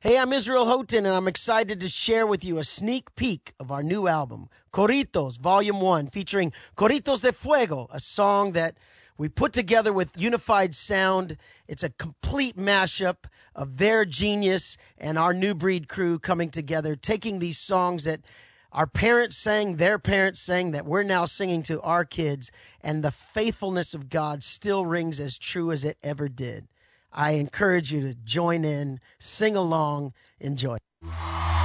Hey, I'm Israel Houghton, and I'm excited to share with you a sneak peek of our new album, Corritos, Volume 1, featuring Corritos de Fuego, a song that we put together with Unified Sound. It's a complete mashup of their genius and our New Breed crew coming together, taking these songs that our parents sang, their parents sang, that we're now singing to our kids, and the faithfulness of God still rings as true as it ever did. I encourage you to join in, sing along, enjoy.